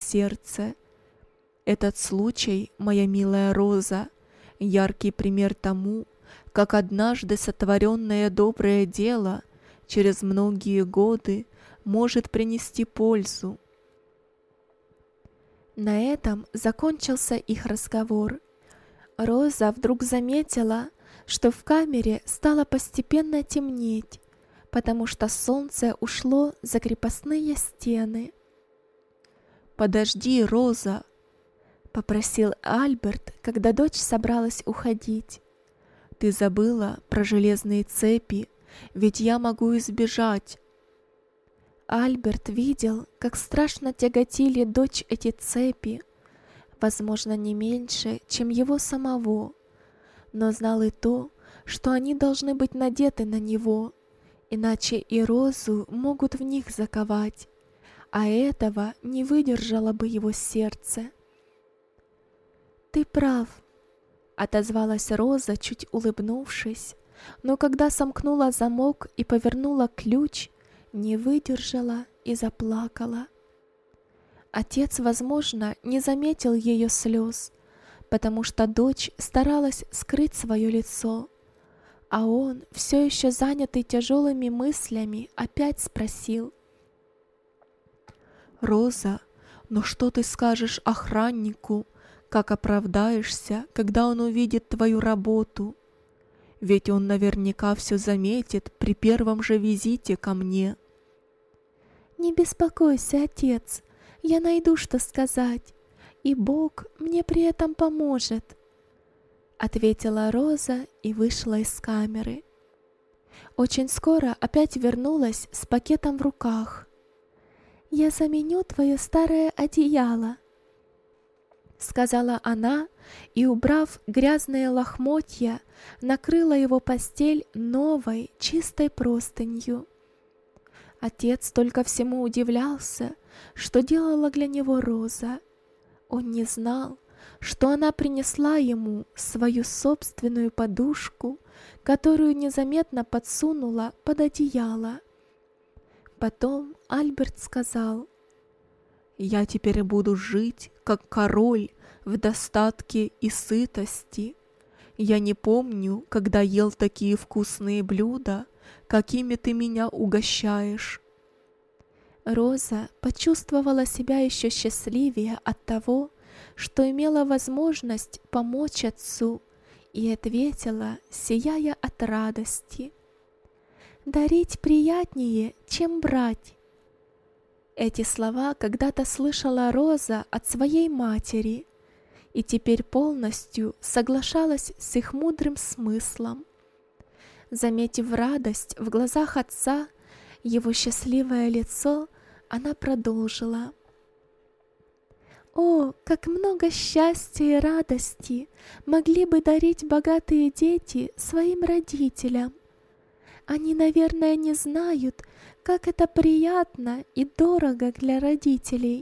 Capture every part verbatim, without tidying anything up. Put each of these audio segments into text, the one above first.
сердце. Этот случай, моя милая Роза, яркий пример тому, как однажды сотворенное доброе дело через многие годы может принести пользу. На этом закончился их разговор. Роза вдруг заметила, что в камере стало постепенно темнеть, потому что солнце ушло за крепостные стены. «Подожди, Роза!» — попросил Альберт, когда дочь собралась уходить. «Ты забыла про железные цепи, ведь я могу избежать». Альберт видел, как страшно тяготили дочь эти цепи, возможно, не меньше, чем его самого, но знал и то, что они должны быть надеты на него, иначе и Розу могут в них заковать, а этого не выдержало бы его сердце. «Ты прав», — отозвалась Роза, чуть улыбнувшись, но когда сомкнула замок и повернула ключ, не выдержала и заплакала. Отец, возможно, не заметил ее слез, потому что дочь старалась скрыть свое лицо, а он, все еще занятый тяжелыми мыслями, опять спросил: «Роза, но что ты скажешь охраннику, как оправдаешься, когда он увидит твою работу? Ведь он наверняка все заметит при первом же визите ко мне». «Не беспокойся, отец, я найду, что сказать, и Бог мне при этом поможет», — ответила Роза и вышла из камеры. Очень скоро опять вернулась с пакетом в руках. «Я заменю твое старое одеяло», — сказала она, и, убрав грязные лохмотья, накрыла его постель новой чистой простынью. Отец только всему удивлялся, что делала для него Роза. Он не знал, что она принесла ему свою собственную подушку, которую незаметно подсунула под одеяло. Потом Альберт сказал: «Я теперь буду жить, как король, в достатке и сытости. Я не помню, когда ел такие вкусные блюда, какими ты меня угощаешь». Роза почувствовала себя еще счастливее от того, что имела возможность помочь отцу, и ответила, сияя от радости: «Дарить приятнее, чем брать». Эти слова когда-то слышала Роза от своей матери, и теперь полностью соглашалась с их мудрым смыслом. Заметив радость в глазах отца, его счастливое лицо, она продолжила: «О, как много счастья и радости могли бы дарить богатые дети своим родителям! Они, наверное, не знают, как это приятно и дорого для родителей».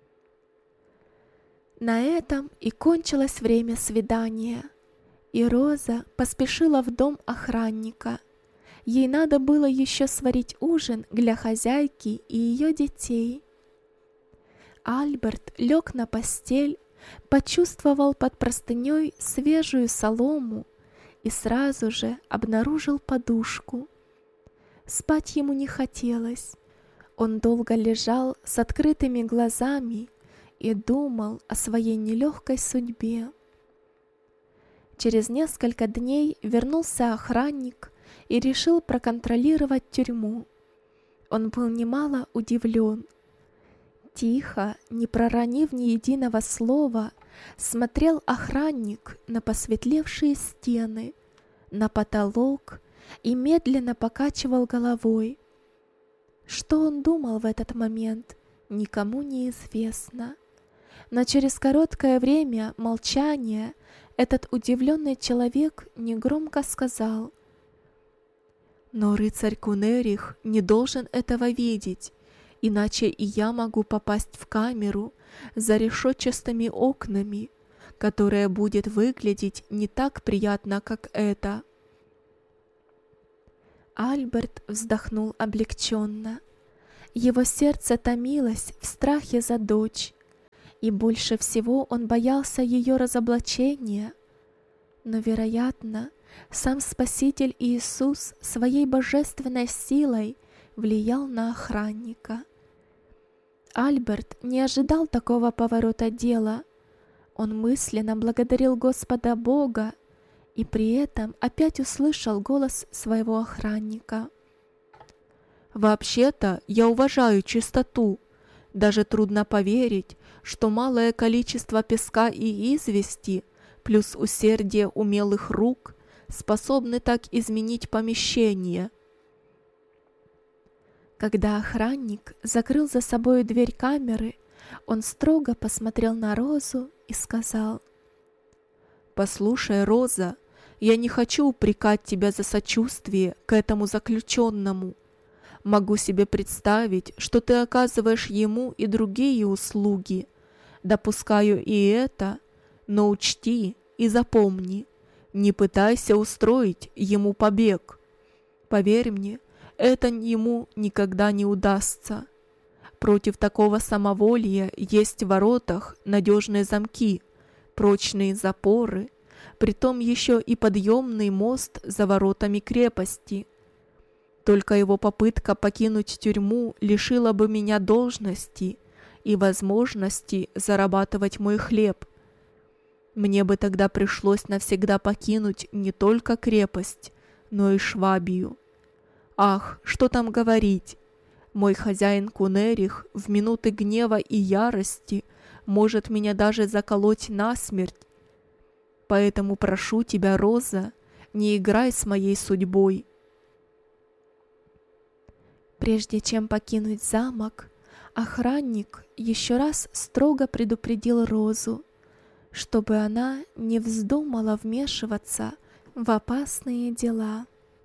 На этом и кончилось время свидания, и Роза поспешила в дом охранника. Ей надо было еще сварить ужин для хозяйки и ее детей. Альберт лег на постель, почувствовал под простыней свежую солому и сразу же обнаружил подушку. Спать ему не хотелось. Он долго лежал с открытыми глазами и думал о своей нелегкой судьбе. Через несколько дней вернулся охранник и решил проконтролировать тюрьму. Он был немало удивлен. Тихо, не проронив ни единого слова, смотрел охранник на посветлевшие стены, на потолок и медленно покачивал головой. Что он думал в этот момент, никому не известно. Но через короткое время молчания этот удивленный человек негромко сказал: «Но рыцарь Кунерих не должен этого видеть, иначе и я могу попасть в камеру за решетчатыми окнами, которая будет выглядеть не так приятно, как это». Альберт вздохнул облегченно. Его сердце томилось в страхе за дочь. и больше всего он боялся ее разоблачения. Но, вероятно, сам Спаситель Иисус своей божественной силой влиял на охранника. Альберт не ожидал такого поворота дела. Он мысленно благодарил Господа Бога и при этом опять услышал голос своего охранника. «Вообще-то я уважаю чистоту. Даже трудно поверить, что малое количество песка и извести плюс усердие умелых рук способны так изменить помещение». Когда охранник закрыл за собой дверь камеры, он строго посмотрел на Розу и сказал: «Послушай, Роза, я не хочу упрекать тебя за сочувствие к этому заключенному. Могу себе представить, что ты оказываешь ему и другие услуги. Допускаю и это, но учти и запомни, не пытайся устроить ему побег. Поверь мне, это ему никогда не удастся. Против такого самоволия есть в воротах надежные замки, прочные запоры, притом еще и подъемный мост за воротами крепости. Только его попытка покинуть тюрьму лишила бы меня должности и возможности зарабатывать мой хлеб. Мне бы тогда пришлось навсегда покинуть не только крепость, но и Швабию. Ах, что там говорить! Мой хозяин Кунерих в минуты гнева и ярости может меня даже заколоть насмерть. Поэтому прошу тебя, Роза, не играй с моей судьбой». Прежде чем покинуть замок, охранник еще раз строго предупредил Розу, чтобы она не вздумала вмешиваться в опасные дела.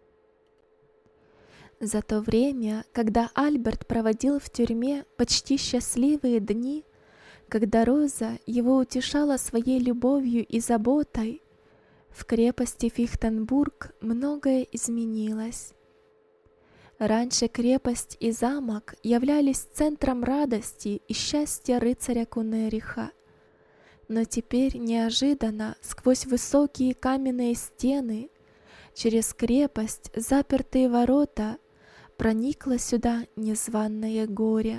За то время, когда Альберт проводил в тюрьме почти счастливые дни, когда Роза его утешала своей любовью и заботой, в крепости Фихтенбург многое изменилось. Раньше крепость и замок являлись центром радости и счастья рыцаря Кунериха, но теперь неожиданно сквозь высокие каменные стены, через крепость, запертые ворота, проникло сюда незваное горе.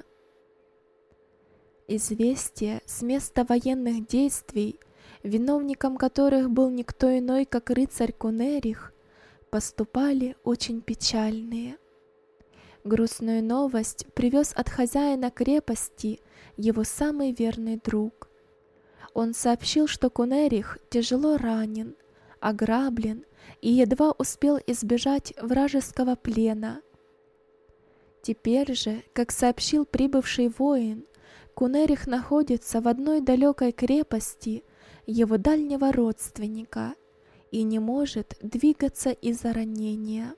Известия с места военных действий, виновником которых был никто иной, как рыцарь Кунерих, поступали очень печальные. Грустную новость привез от хозяина крепости его самый верный друг. Он сообщил, что Кунерих тяжело ранен, ограблен и едва успел избежать вражеского плена. Теперь же, как сообщил прибывший воин, Кунерих находится в одной далекой крепости его дальнего родственника и не может двигаться из-за ранения.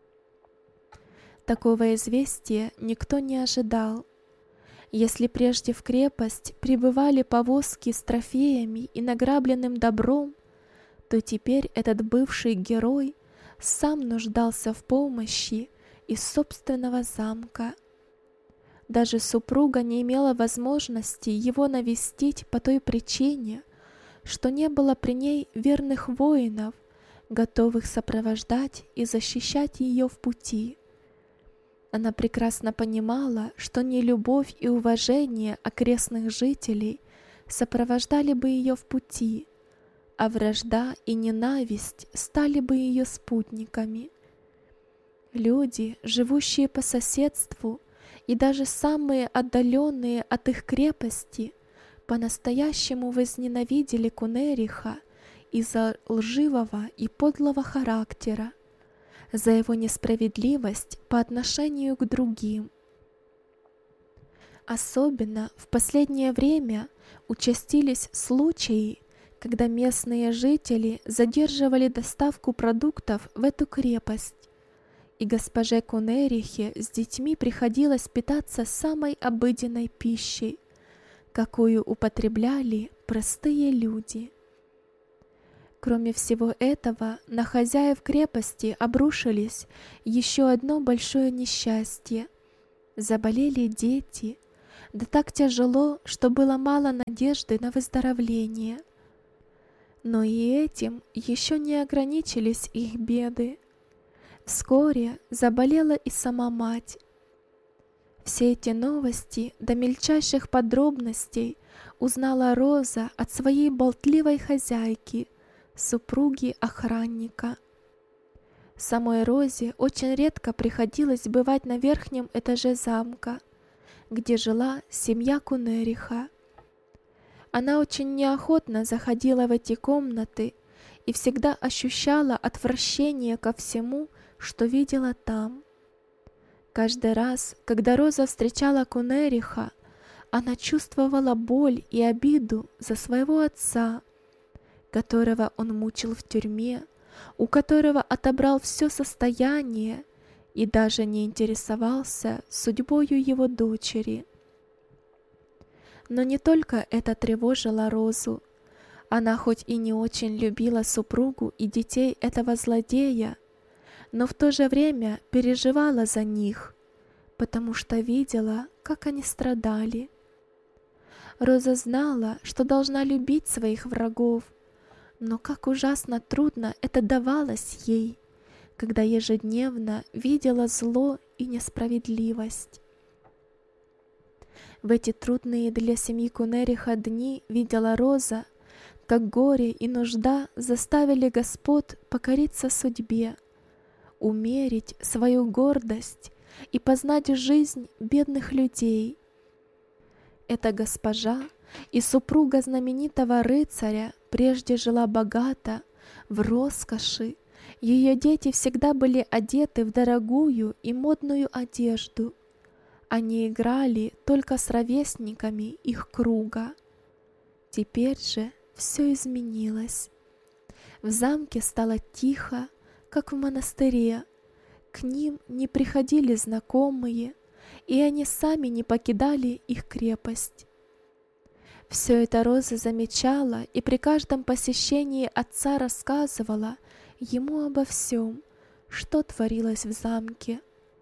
Такого известия никто не ожидал. Если прежде в крепость прибывали повозки с трофеями и награбленным добром, то теперь этот бывший герой сам нуждался в помощи из собственного замка. Даже супруга не имела возможности его навестить по той причине, что не было при ней верных воинов, готовых сопровождать и защищать ее в пути. Она прекрасно понимала, что не любовь и уважение окрестных жителей сопровождали бы ее в пути, а вражда и ненависть стали бы ее спутниками. Люди, живущие по соседству, и даже самые отдаленные от их крепости, по-настоящему возненавидели Кунериха из-за лживого и подлого характера, за его несправедливость по отношению к другим. Особенно в последнее время участились случаи, когда местные жители задерживали доставку продуктов в эту крепость, и госпоже Кунерихе с детьми приходилось питаться самой обыденной пищей, какую употребляли простые люди. Кроме всего этого, на хозяев крепости обрушились еще одно большое несчастье. Заболели дети, да так тяжело, что было мало надежды на выздоровление. Но и этим еще не ограничились их беды. Вскоре заболела и сама мать. Все эти новости до мельчайших подробностей узнала Роза от своей болтливой хозяйки, супруги охранника. Самой Розе очень редко приходилось бывать на верхнем этаже замка, где жила семья Кунериха. Она очень неохотно заходила в эти комнаты и всегда ощущала отвращение ко всему, что видела там. Каждый раз, когда Роза встречала Кунериха, она чувствовала боль и обиду за своего отца, которого он мучил в тюрьме, у которого отобрал все состояние и даже не интересовался судьбою его дочери. Но не только это тревожило Розу. Она хоть и не очень любила супругу и детей этого злодея, но в то же время переживала за них, потому что видела, как они страдали. Роза знала, что должна любить своих врагов, но как ужасно трудно это давалось ей, когда ежедневно видела зло и несправедливость. В эти трудные для семьи Кунериха дни видела Роза, как горе и нужда заставили господ покориться судьбе, умерить свою гордость и познать жизнь бедных людей. Эта госпожа и супруга знаменитого рыцаря прежде жила богато, в роскоши. Ее дети всегда были одеты в дорогую и модную одежду. Они играли только с ровесниками их круга. Теперь же все изменилось. В замке стало тихо, как в монастыре. К ним не приходили знакомые, и они сами не покидали их крепость. Все это Роза замечала и при каждом посещении отца рассказывала ему обо всем, что творилось в замке.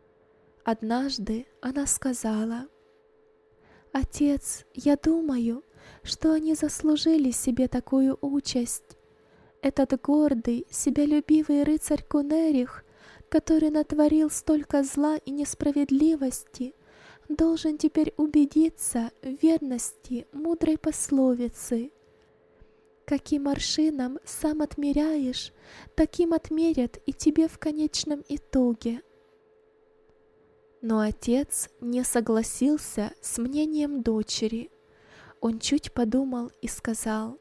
Однажды она сказала: «Отец, я думаю, что они заслужили себе такую участь. Этот гордый, себялюбивый рыцарь Кунерих, который натворил столько зла и несправедливости, должен теперь убедиться в верности мудрой пословицы: каким аршином сам отмеряешь, таким отмерят и тебе в конечном итоге». Но отец не согласился с мнением дочери. Он чуть подумал и сказал: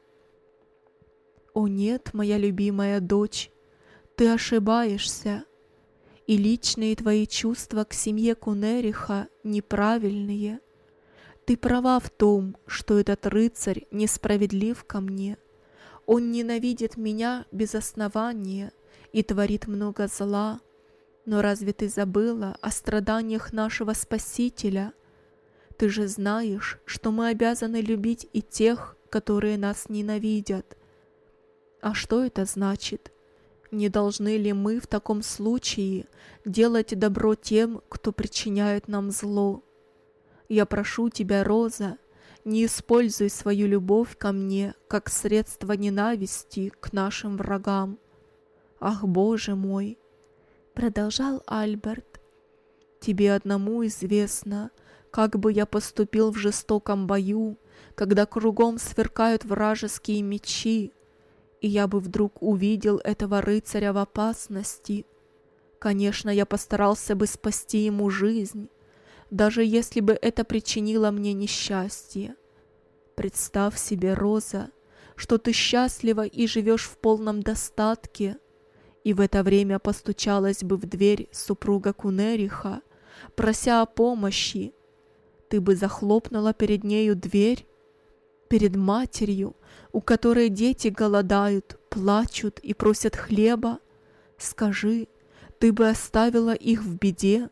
«О нет, моя любимая дочь, ты ошибаешься, и личные твои чувства к семье Кунериха неправильные. Ты права в том, что этот рыцарь несправедлив ко мне. Он ненавидит меня без основания и творит много зла. Но разве ты забыла о страданиях нашего Спасителя? Ты же знаешь, что мы обязаны любить и тех, которые нас ненавидят. А что это значит? Не должны ли мы в таком случае делать добро тем, кто причиняет нам зло? Я прошу тебя, Роза, не используй свою любовь ко мне как средство ненависти к нашим врагам. Ах, Боже мой!» Продолжал Альберт: «Тебе одному известно, как бы я поступил в жестоком бою, когда кругом сверкают вражеские мечи, и я бы вдруг увидел этого рыцаря в опасности. Конечно, я постарался бы спасти ему жизнь, даже если бы это причинило мне несчастье. Представь себе, Роза, что ты счастлива и живешь в полном достатке, и в это время постучалась бы в дверь супруга Кунериха, прося о помощи. Ты бы захлопнула перед нею дверь? Перед матерью, у которой дети голодают, плачут и просят хлеба? Скажи, ты бы оставила их в беде?»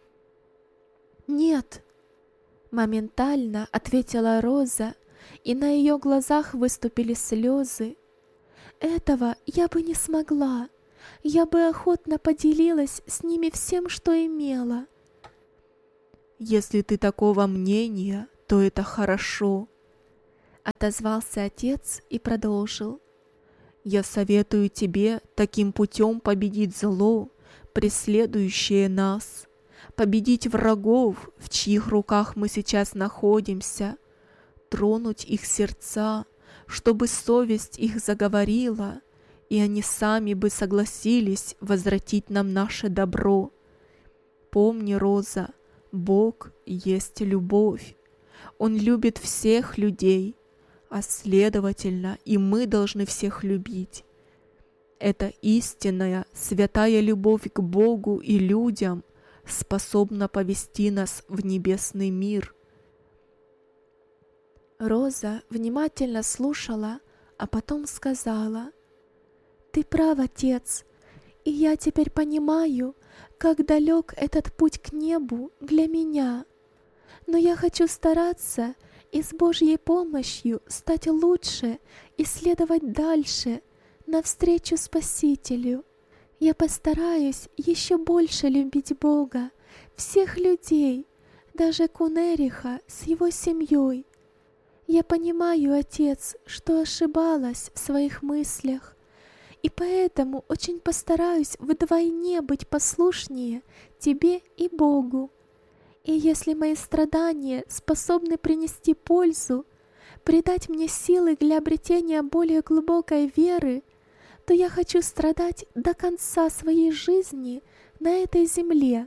«Нет», — моментально ответила Роза, и на ее глазах выступили слезы. «Этого я бы не смогла. Я бы охотно поделилась с ними всем, что имела». «Если ты такого мнения, что это хорошо. Отозвался отец и продолжил. Я советую тебе таким путем победить зло, преследующее нас, победить врагов, в чьих руках мы сейчас находимся, тронуть их сердца, чтобы совесть их заговорила, и они сами бы согласились возвратить нам наше добро. Помни, Роза, Бог есть любовь. Он любит всех людей, а следовательно, и мы должны всех любить. Эта истинная, святая любовь к Богу и людям способна повести нас в небесный мир. Роза внимательно слушала, а потом сказала: «Ты прав, отец, и я теперь понимаю, как далек этот путь к небу для меня. Но я хочу стараться и с Божьей помощью стать лучше и следовать дальше, навстречу Спасителю. Я постараюсь еще больше любить Бога, всех людей, даже Кунериха с его семьей. Я понимаю, отец, что ошибалась в своих мыслях, и поэтому очень постараюсь вдвойне быть послушнее тебе и Богу. И если мои страдания способны принести пользу, придать мне силы для обретения более глубокой веры, то я хочу страдать до конца своей жизни на этой земле».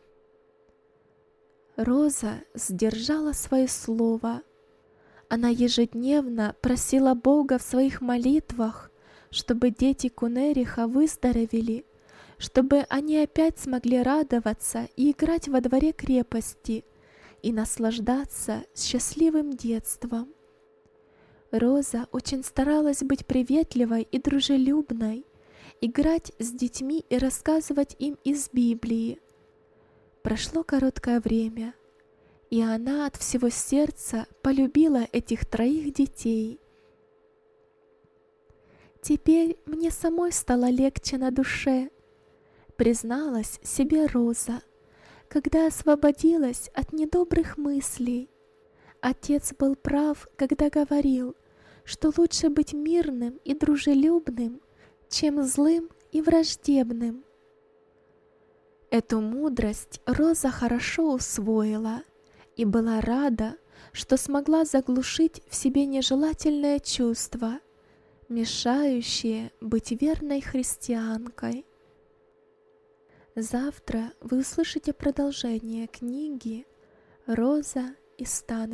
Роза сдержала свое слово. Она ежедневно просила Бога в своих молитвах, чтобы дети Кунериха выздоровели, чтобы они опять смогли радоваться и играть во дворе крепости и наслаждаться счастливым детством. Роза очень старалась быть приветливой и дружелюбной, играть с детьми и рассказывать им из Библии. Прошло короткое время, и она от всего сердца полюбила этих троих детей. «Теперь мне самой стало легче на душе», — призналась себе Роза, когда освободилась от недобрых мыслей. Отец был прав, когда говорил, что лучше быть мирным и дружелюбным, чем злым и враждебным. Эту мудрость Роза хорошо усвоила и была рада, что смогла заглушить в себе нежелательное чувство, мешающее быть верной христианкой. Завтра вы услышите продолжение книги «Роза из Таннера».